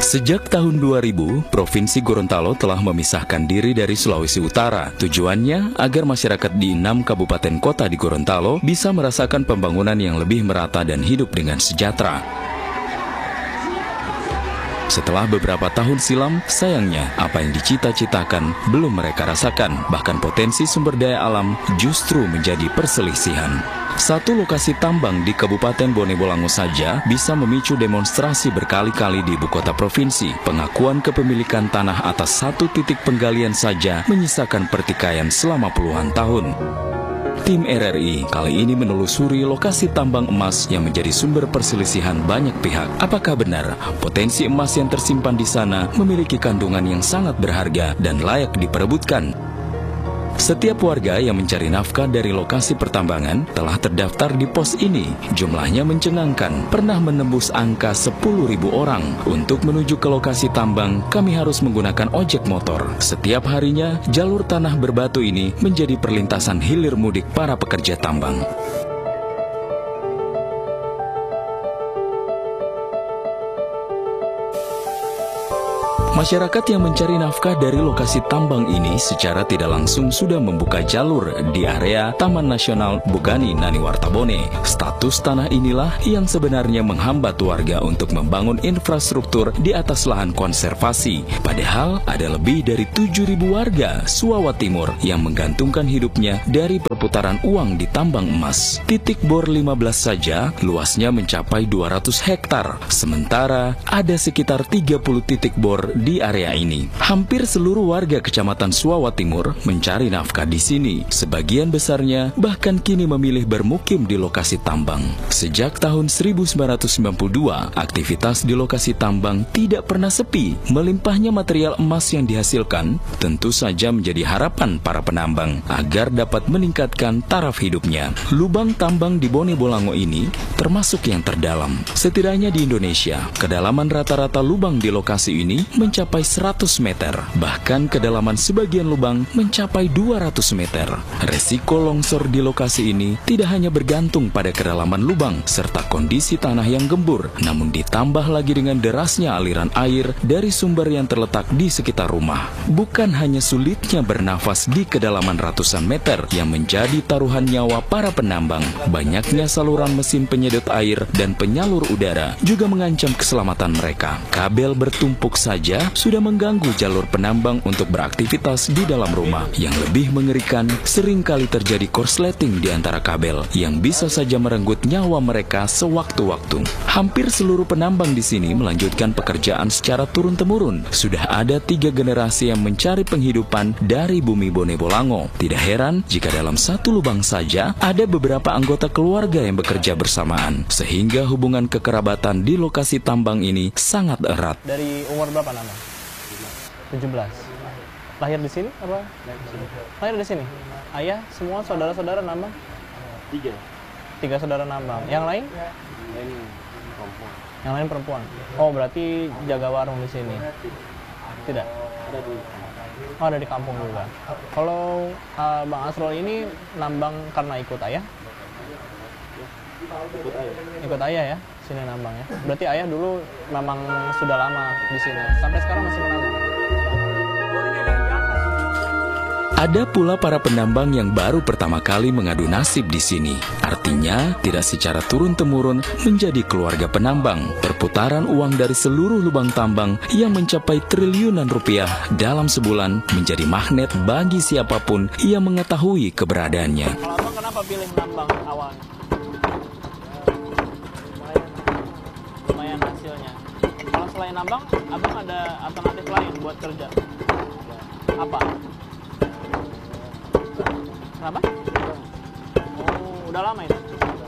Sejak tahun 2000, Provinsi Gorontalo telah memisahkan diri dari Sulawesi Utara. Tujuannya agar masyarakat di 6 kabupaten kota di Gorontalo bisa merasakan pembangunan yang lebih merata dan hidup dengan sejahtera. Setelah beberapa tahun silam, sayangnya apa yang dicita-citakan belum mereka rasakan. Bahkan potensi sumber daya alam justru menjadi perselisihan. Satu lokasi tambang di Kabupaten Bone Bolango saja bisa memicu demonstrasi berkali-kali di ibu kota provinsi. Pengakuan kepemilikan tanah atas satu titik penggalian saja menyisakan pertikaian selama puluhan tahun. Tim RRI kali ini menelusuri lokasi tambang emas yang menjadi sumber perselisihan banyak pihak. Apakah benar potensi emas yang tersimpan di sana memiliki kandungan yang sangat berharga dan layak diperebutkan? Setiap warga yang mencari nafkah dari lokasi pertambangan telah terdaftar di pos ini. Jumlahnya mencengangkan, pernah menembus angka 10.000 orang. Untuk menuju ke lokasi tambang, kami harus menggunakan ojek motor. Setiap harinya, jalur tanah berbatu ini menjadi perlintasan hilir mudik para pekerja tambang. Masyarakat yang mencari nafkah dari lokasi tambang ini secara tidak langsung sudah membuka jalur di area Taman Nasional Bugani Nani Wartabone. Status tanah inilah yang sebenarnya menghambat warga untuk membangun infrastruktur di atas lahan konservasi. Padahal ada lebih dari 7.000 warga Suawa Timur yang menggantungkan hidupnya dari perputaran uang di tambang emas. Titik bor 15 saja luasnya mencapai 200 hektar. Sementara ada sekitar 30 titik bor di area ini. Hampir seluruh warga Kecamatan Suawa Timur mencari nafkah di sini. Sebagian besarnya bahkan kini memilih bermukim di lokasi tambang. Sejak tahun 1992, aktivitas di lokasi tambang tidak pernah sepi. Melimpahnya material emas yang dihasilkan tentu saja menjadi harapan para penambang agar dapat meningkatkan taraf hidupnya. Lubang tambang di Bone Bolango ini termasuk yang terdalam. Setidaknya di Indonesia, kedalaman rata-rata lubang di lokasi ini mencapai 100 meter. Bahkan kedalaman sebagian lubang mencapai 200 meter. Resiko longsor di lokasi ini tidak hanya bergantung pada kedalaman lubang serta kondisi tanah yang gembur, namun ditambah lagi dengan derasnya aliran air dari sumber yang terletak di sekitar rumah. Bukan hanya sulitnya bernafas di kedalaman ratusan meter yang menjadi taruhan nyawa para penambang, banyaknya saluran mesin penyedot air dan penyalur udara juga mengancam keselamatan mereka. Kabel bertumpuk saja sudah mengganggu jalur penambang untuk beraktivitas di dalam rumah. Yang lebih mengerikan, seringkali terjadi korsleting di antara kabel yang bisa saja merenggut nyawa mereka sewaktu-waktu. Hampir seluruh penambang di sini melanjutkan pekerjaan secara turun-temurun. Sudah ada 3 generasi yang mencari penghidupan dari bumi Bone Bolango. Tidak heran jika dalam satu lubang saja ada beberapa anggota keluarga yang bekerja bersamaan, sehingga hubungan kekerabatan di lokasi tambang ini sangat erat. Dari umur berapa nama? 17. Lahir di sini apa? Lahir di sini. Ayah, semua saudara-saudara nambang? 3 saudara nambang. Yang lain? Yang lain perempuan. Oh, berarti jaga warung di sini. Tidak. Oh, ada di kampung juga. Kalau Bang Asrul ini nambang karena ikut ayah? Ikut ayah ya, sini nambang ya. Berarti ayah dulu memang sudah lama di sini. Sampai sekarang masih menambang. Ada pula para penambang yang baru pertama kali mengadu nasib di sini. Artinya, tidak secara turun-temurun menjadi keluarga penambang. Perputaran uang dari seluruh lubang tambang yang mencapai triliunan rupiah dalam sebulan menjadi magnet bagi siapapun yang mengetahui keberadaannya. Kalau Abang kenapa pilih nambang awalnya? Lumayan hasilnya. Kalau selain nambang, Abang ada alternatif lain buat kerja? Apa? Kenapa? Oh, udah lama itu?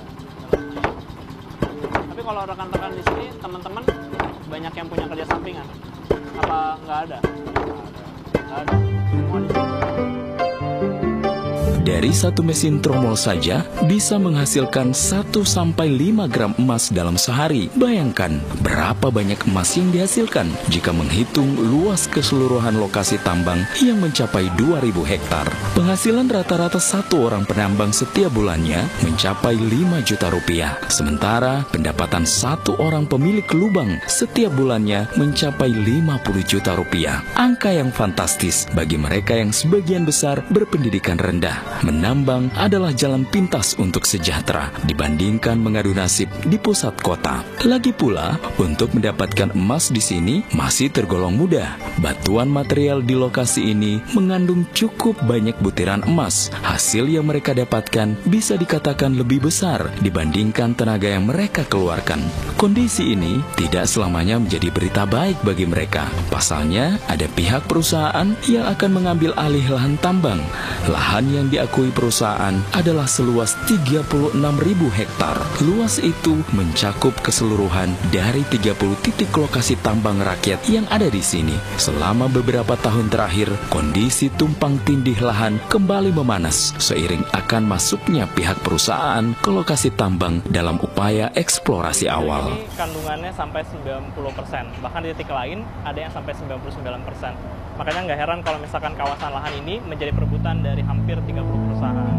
Tapi kalau rekan-rekan di sini, teman-teman banyak yang punya kerja sampingan. Apa nggak ada? Nggak ada. Semua di sini. Dari satu mesin tromol saja bisa menghasilkan 1-5 gram emas dalam sehari. Bayangkan berapa banyak emas yang dihasilkan jika menghitung luas keseluruhan lokasi tambang yang mencapai 2.000 hektar. Penghasilan rata-rata satu orang penambang setiap bulannya mencapai 5 juta rupiah. Sementara pendapatan satu orang pemilik lubang setiap bulannya mencapai 50 juta rupiah. Angka yang fantastis bagi mereka yang sebagian besar berpendidikan rendah. Menambang adalah jalan pintas untuk sejahtera dibandingkan mengadu nasib di pusat kota. Lagi pula, untuk mendapatkan emas di sini masih tergolong mudah. Batuan material di lokasi ini mengandung cukup banyak butiran emas. Hasil yang mereka dapatkan bisa dikatakan lebih besar dibandingkan tenaga yang mereka keluarkan. Kondisi ini tidak selamanya menjadi berita baik bagi mereka. Pasalnya, ada pihak perusahaan yang akan mengambil alih lahan tambang. Lahan yang diakui perusahaan adalah seluas 36.000 hektar. Luas itu mencakup keseluruhan dari 30 titik lokasi tambang rakyat yang ada di sini. Selama beberapa tahun terakhir, kondisi tumpang tindih lahan kembali memanas seiring akan masuknya pihak perusahaan ke lokasi tambang dalam upaya eksplorasi awal. Ini kandungannya sampai 90%, bahkan di titik lain ada yang sampai 99%. Makanya nggak heran kalau misalkan kawasan lahan ini menjadi perebutan dari hampir 30 perusahaan.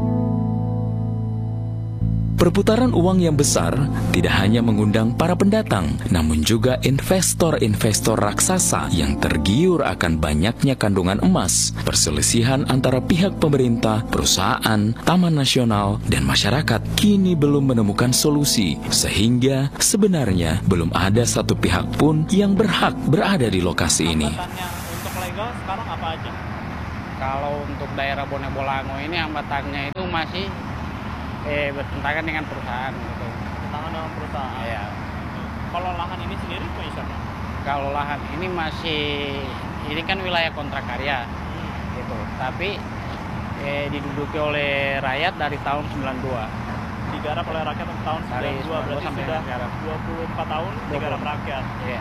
Perputaran uang yang besar tidak hanya mengundang para pendatang, namun juga investor-investor raksasa yang tergiur akan banyaknya kandungan emas. Perselisihan antara pihak pemerintah, perusahaan, taman nasional, dan masyarakat kini belum menemukan solusi, sehingga sebenarnya belum ada satu pihak pun yang berhak berada di lokasi ini. Untuk legal sekarang apa aja? Kalau untuk daerah Bone Bolango ini hambatannya itu masih bertentangan dengan perusahaan gitu. Bertentangan dengan perusahaan. Iya. Kalau lahan ini sendiri punya siapa? Kalau lahan ini kan wilayah kontrak karya gitu. Tapi diduduki oleh rakyat dari tahun 92. Digarap oleh rakyat tahun 92, berarti sampai sudah sekarang. 24 tahun digarap rakyat. Iya.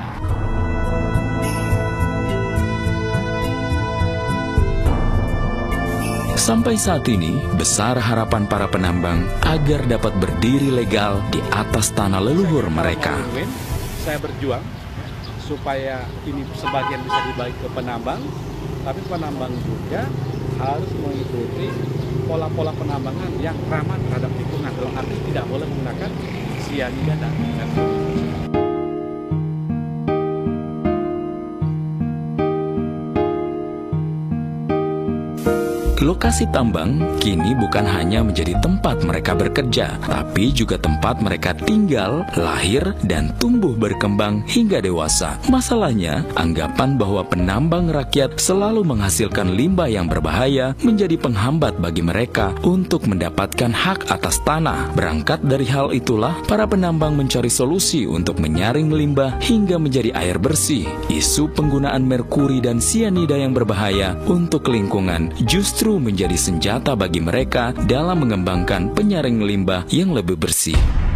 Sampai saat ini, besar harapan para penambang agar dapat berdiri legal di atas tanah leluhur mereka. Saya berjuang supaya ini sebagian bisa dibagi ke penambang, tapi penambang juga harus mengikuti pola-pola penambangan yang ramah terhadap lingkungan. Dalam arti tidak boleh menggunakan sianida dan Lokasi tambang kini bukan hanya menjadi tempat mereka bekerja, tapi juga tempat mereka tinggal, lahir, dan tumbuh berkembang hingga dewasa. Masalahnya, anggapan bahwa penambang rakyat selalu menghasilkan limbah yang berbahaya menjadi penghambat bagi mereka untuk mendapatkan hak atas tanah. Berangkat dari hal itulah, para penambang mencari solusi untuk menyaring limbah hingga menjadi air bersih. Isu penggunaan merkuri dan sianida yang berbahaya untuk lingkungan justru menjadi senjata bagi mereka dalam mengembangkan penyaring limbah yang lebih bersih.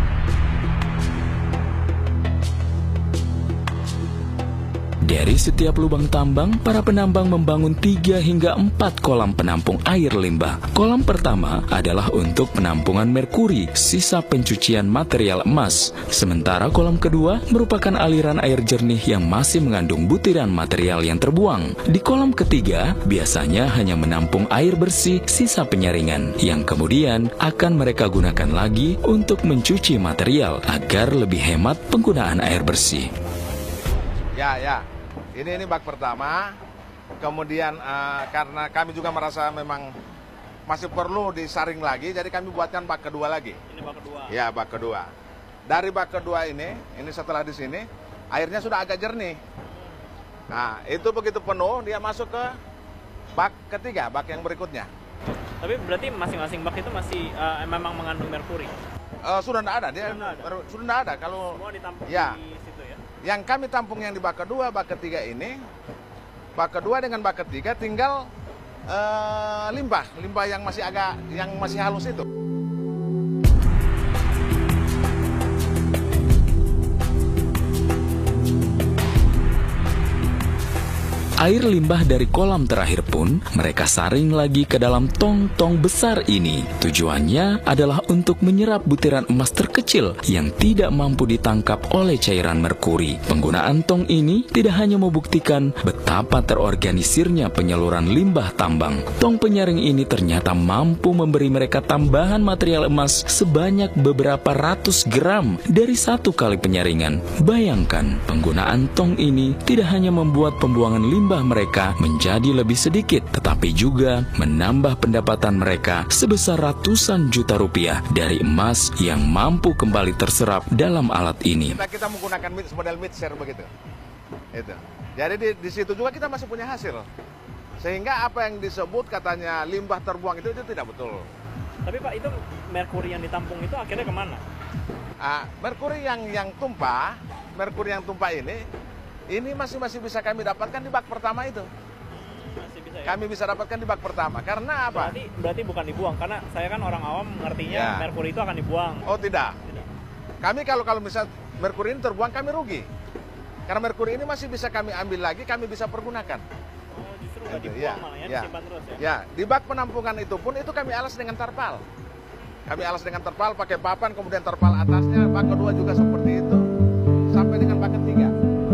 Dari setiap lubang tambang, para penambang membangun 3 hingga 4 kolam penampung air limbah. Kolam pertama adalah untuk penampungan merkuri, sisa pencucian material emas. Sementara kolam kedua merupakan aliran air jernih yang masih mengandung butiran material yang terbuang. Di kolam ketiga, biasanya hanya menampung air bersih sisa penyaringan, yang kemudian akan mereka gunakan lagi untuk mencuci material agar lebih hemat penggunaan air bersih. Ya. Ini bak pertama, kemudian karena kami juga merasa memang masih perlu disaring lagi, jadi kami buatkan bak kedua lagi. Ini bak kedua? Ya, bak kedua. Dari bak kedua ini setelah di sini, airnya sudah agak jernih. Nah, itu begitu penuh, dia masuk ke bak ketiga, bak yang berikutnya. Tapi berarti masing-masing bak itu masih memang mengandung merkuri? Sudah tidak ada, sudah tidak ada. Kalau semua ditampung ya. Di situ ya? Yang kami tampung yang di bak kedua, bak ketiga ini, bak kedua dengan bak ketiga tinggal limbah yang masih halus itu. Air limbah dari kolam terakhir pun mereka saring lagi ke dalam tong-tong besar ini. Tujuannya adalah untuk menyerap butiran emas terkecil yang tidak mampu ditangkap oleh cairan merkuri. Penggunaan tong ini tidak hanya membuktikan betapa terorganisirnya penyaluran limbah tambang. Tong penyaring ini ternyata mampu memberi mereka tambahan material emas sebanyak beberapa ratus gram dari satu kali penyaringan. Bayangkan, penggunaan tong ini tidak hanya membuat pembuangan limbah mereka menjadi lebih sedikit, tetapi juga menambah pendapatan mereka sebesar ratusan juta rupiah dari emas yang mampu kembali terserap dalam alat ini. Kita menggunakan model mid-share begitu. Itu. Jadi di situ juga kita masih punya hasil. Sehingga apa yang disebut katanya limbah terbuang itu tidak betul. Tapi Pak, itu merkuri yang ditampung itu akhirnya kemana? Merkuri yang tumpah, ini masih bisa kami dapatkan di bak pertama itu. Masih bisa ya? Kami bisa dapatkan di bak pertama. Karena apa? Berarti bukan dibuang, karena saya kan orang awam ngertinya merkuri itu akan dibuang. Oh tidak. Kami kalau misalnya merkuri ini terbuang, kami rugi. Karena merkuri ini masih bisa kami ambil lagi, kami bisa pergunakan. Oh, justru nggak dibuang malah ya, disimpan terus ya? Ya, di bak penampungan itu pun itu kami alas dengan tarpal. Kami alas dengan tarpal, pakai papan, kemudian tarpal atasnya, bak kedua juga seperti itu, sampai dengan bak ketiga.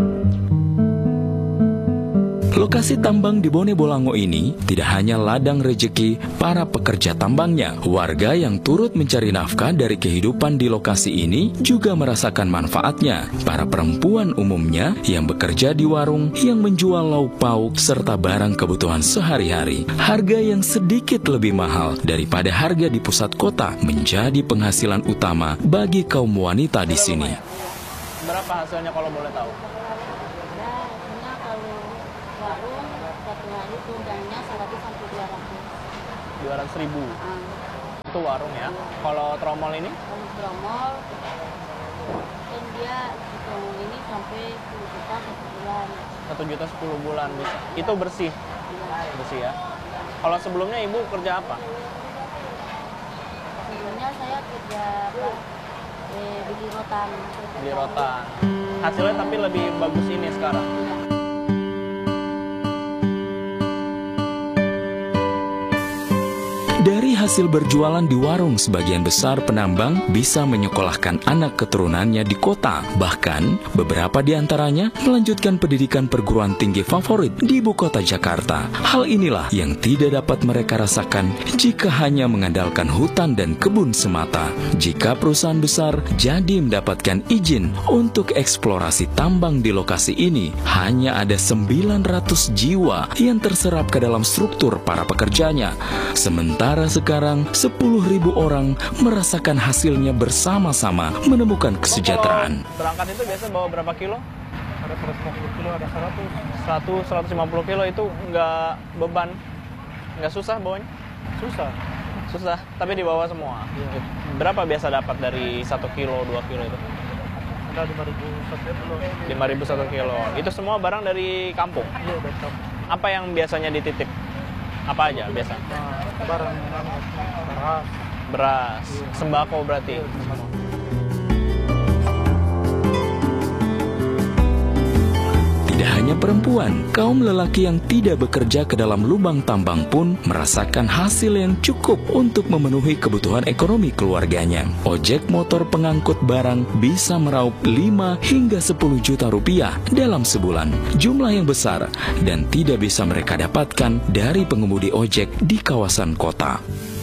Lokasi tambang di Bone Bolango ini tidak hanya ladang rejeki para pekerja tambangnya. Warga yang turut mencari nafkah dari kehidupan di lokasi ini juga merasakan manfaatnya. Para perempuan umumnya yang bekerja di warung yang menjual lauk pauk serta barang kebutuhan sehari-hari. Harga yang sedikit lebih mahal daripada harga di pusat kota menjadi penghasilan utama bagi kaum wanita di sini. Berapa hasilnya kalau boleh tahu? Warung satu hari tundangnya 200 ribu. Itu warung ya. Kalau tromol ini? Kalau tromol kan dia hitung ini sampai 10 juta 1 bulan. 1 juta 10 bulan bisa. Itu bersih? Ya. Bersih ya. Kalau sebelumnya Ibu kerja apa? Sebelumnya saya kerja beli rotan. Beli rotan. Hasilnya tapi lebih bagus ini sekarang. Ya. Dari hasil berjualan di warung, sebagian besar penambang bisa menyekolahkan anak keturunannya di kota. Bahkan, beberapa di antaranya melanjutkan pendidikan perguruan tinggi favorit di ibu kota Jakarta. Hal inilah yang tidak dapat mereka rasakan jika hanya mengandalkan hutan dan kebun semata. Jika perusahaan besar jadi mendapatkan izin untuk eksplorasi tambang di lokasi ini, hanya ada 900 jiwa yang terserap ke dalam struktur para pekerjanya. Sementara sekarang 10.000 orang merasakan hasilnya bersama-sama menemukan kesejahteraan. Berangkat itu biasa bawa berapa kilo? Ada 150 kilo, ada 150 kilo itu nggak beban? Nggak susah bawanya? Susah, tapi dibawa semua? Iya. Berapa biasa dapat dari 1 kilo, 2 kilo itu? Ada 5.000 1 kilo. 5.000 1 kilo. Itu semua barang dari kampung? Iya, dari kampung. Apa yang biasanya dititip? Apa aja biasa? Barang beras, sembako berarti. Tidak hanya perempuan, kaum lelaki yang tidak bekerja ke dalam lubang tambang pun merasakan hasil yang cukup untuk memenuhi kebutuhan ekonomi keluarganya. Ojek motor pengangkut barang bisa meraup 5 hingga 10 juta rupiah dalam sebulan. Jumlah yang besar dan tidak bisa mereka dapatkan dari pengemudi ojek di kawasan kota.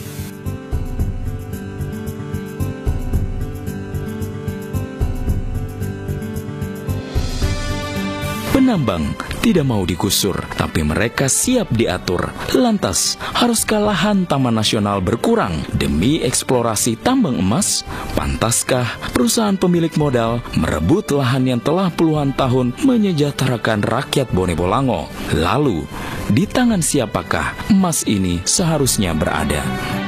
Penambang tidak mau digusur, tapi mereka siap diatur. Lantas, haruskah lahan Taman Nasional berkurang demi eksplorasi tambang emas? Pantaskah perusahaan pemilik modal merebut lahan yang telah puluhan tahun menyejahterakan rakyat Bone Bolango? Lalu, di tangan siapakah emas ini seharusnya berada?